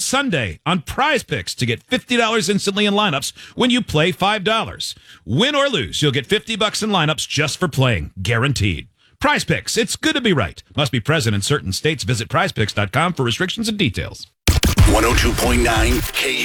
Sunday on Prize Picks to get $50 instantly in lineups when you play $5. Win or lose, you'll get $50 in lineups just for playing. Guaranteed. Prize Picks. It's good to be right. Must be present in certain states. Visit prizepicks.com for restrictions and details. 102.9 KU.